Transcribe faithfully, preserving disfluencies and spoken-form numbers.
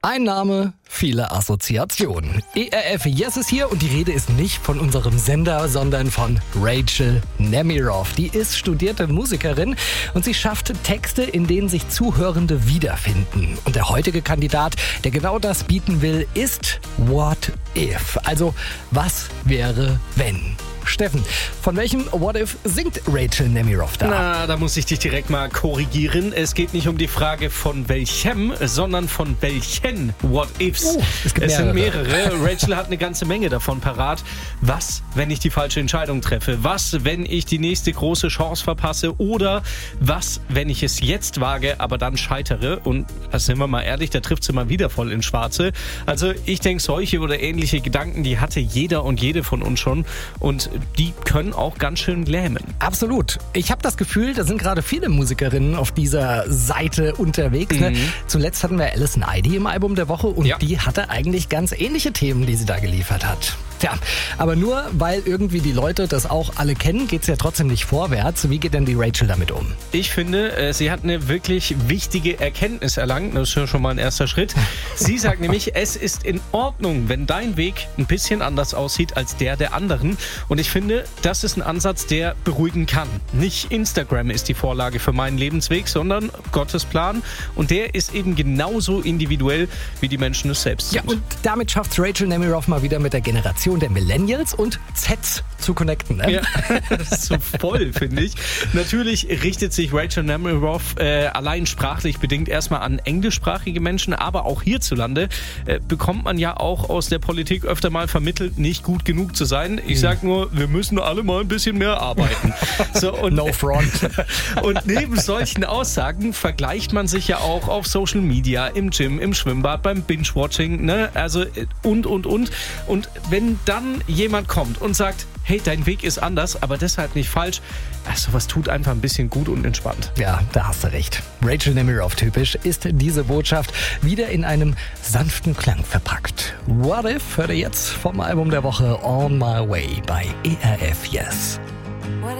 Ein Name, viele Assoziationen. E R F Yes ist hier und die Rede ist nicht von unserem Sender, sondern von Rachel Nemiroff. Die ist studierte Musikerin und sie schafft Texte, in denen sich Zuhörende wiederfinden. Und der heutige Kandidat, der genau das bieten will, ist What If? Also, was wäre, wenn? Steffen, von welchem What If singt Rachel Nemiroff da? Na, da muss ich dich direkt mal korrigieren. Es geht nicht um die Frage von welchem, sondern von welchen What Ifs. Oh, es gibt es sind mehrere. mehrere. Rachel hat eine ganze Menge davon parat. Was, wenn ich die falsche Entscheidung treffe? Was, wenn ich die nächste große Chance verpasse? Oder was, wenn ich es jetzt wage, aber dann scheitere? Und also sind wir mal ehrlich, da trifft sie mal wieder voll ins Schwarze. Also ich denke, solche oder ähnliche Gedanken, die hatte jeder und jede von uns schon. Und die können auch ganz schön lähmen. Absolut. Ich habe das Gefühl, da sind gerade viele Musikerinnen auf dieser Seite unterwegs. Ne? Mhm. Zuletzt hatten wir Alison Eide im Album der Woche und Ja. die hatte eigentlich ganz ähnliche Themen, die sie da geliefert hat. Tja, aber nur weil irgendwie die Leute das auch alle kennen, geht's ja trotzdem nicht vorwärts. Wie geht denn die Rachel damit um? Ich finde, äh, sie hat eine wirklich wichtige Erkenntnis erlangt. Das ist ja schon mal ein erster Schritt. Sie sagt nämlich, es ist in Ordnung, wenn dein Weg ein bisschen anders aussieht als der der anderen. Und ich finde, das ist ein Ansatz, der beruhigen kann. Nicht Instagram ist die Vorlage für meinen Lebensweg, sondern Gottes Plan. Und der ist eben genauso individuell, wie die Menschen es selbst sind. Ja, und damit schafft Rachel Nemiroff mal wieder mit der Generation der Millennials und Zs zu connecten. Ne? Ja, das ist so voll, finde ich. Natürlich richtet sich Rachel Nemiroff äh, allein sprachlich bedingt erstmal an englischsprachige Menschen, aber auch hierzulande äh, bekommt man ja auch aus der Politik öfter mal vermittelt, nicht gut genug zu sein. Ich sag nur, wir müssen alle mal ein bisschen mehr arbeiten. So, und, No front. und neben solchen Aussagen vergleicht man sich ja auch auf Social Media, im Gym, im Schwimmbad, beim Binge-Watching, ne? Also äh, und, und, und. Und wenn dann jemand kommt und sagt, hey, dein Weg ist anders, aber deshalb nicht falsch, also was tut einfach ein bisschen gut und entspannt. Ja, da hast du recht. Rachel Nemiroff typisch ist diese Botschaft wieder in einem sanften Klang verpackt. What If hört ihr jetzt vom Album der Woche On My Way bei E R F Yes. What